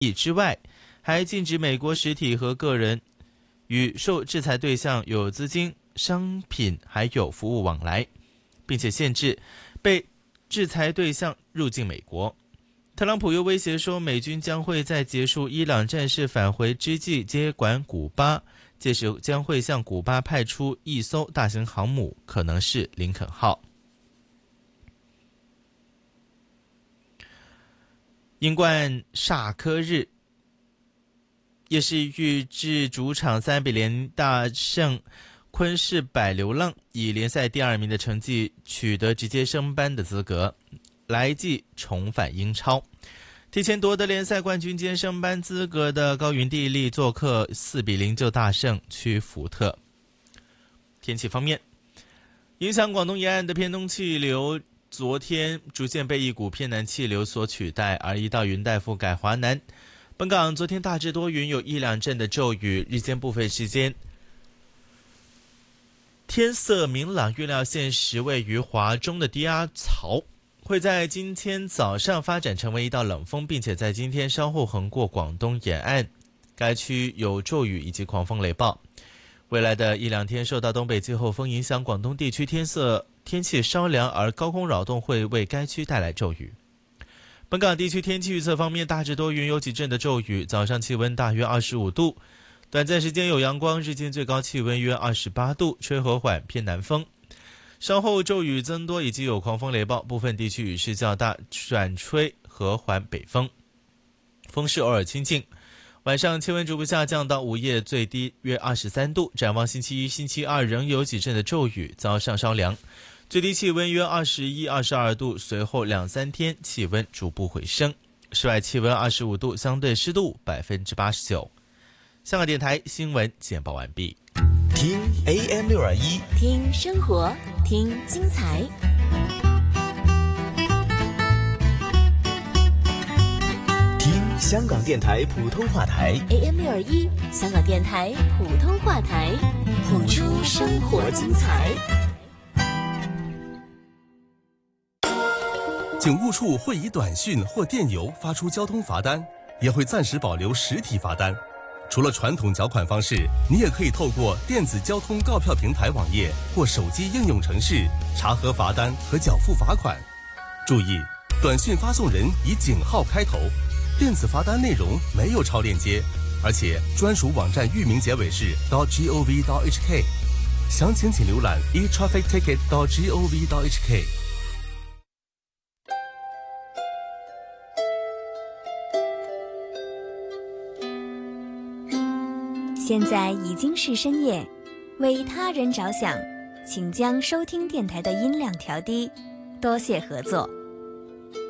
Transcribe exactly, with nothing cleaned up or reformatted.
议之外，还禁止美国实体和个人与受制裁对象有资金、商品还有服务往来，并且限制被制裁对象入境美国。特朗普又威胁说，美军将会在结束伊朗战事返回之际接管古巴，届时将会向古巴派出一艘大型航母，可能是林肯号。英冠煞科日，夜视域至主场三比零大胜昆士柏流浪，以联赛第二名的成绩取得直接升班的资格，来季重返英超。提前夺得联赛冠军兼升班资格的高云地利做客四比零就大胜屈福特。天气方面，影响广东沿岸的偏东气流昨天逐渐被一股偏南气流所取代，而一道云带覆盖华南。本港昨天大致多云，有一两阵的骤雨，日间部分时间天色明朗。预料现时位于华中的低压槽会在今天早上发展成为一道冷锋，并且在今天稍后横过广东沿岸，该区有骤雨以及狂风雷暴。未来的一两天受到东北季候风影响，广东地区天色天气稍凉，而高空扰动会为该区带来骤雨。本港地区天气预测方面，大致多云，有几阵的骤雨，早上气温大约二十五度，短暂时间有阳光，日间最高气温约二十八度，吹和缓偏南风。稍后骤雨增多以及有狂风雷暴，部分地区雨势较大，转吹和缓北风，风势偶尔清劲。晚上气温逐步下降到午夜最低约二十三度。展望星期一、星期二仍有几阵的骤雨，早上稍凉，最低气温约二十一、二十二度，随后两三天气温逐步回升。室外气温二十五度，相对湿度百分之八十九。香港电台新闻简报完毕。 听 A M 六二一， 听生活，听精彩。 听香港电台普通话台 A M 六二一，香港电台普通话台，谱出生活精彩。 警务处会以短讯或电邮发出交通罚单，也会暂时保留实体罚单。除了传统缴款方式，你也可以透过电子交通告票平台网页或手机应用程式查核罚单和缴付罚款。注意，短讯发送人以井号开头，电子罚单内容没有超链接，而且专属网站域名结尾是 .gov.hk。详情请浏览 e traffic ticket dot gov dot h k。 现在已经是深夜，为他人着想，请将收听电台的音量调低，多谢合作。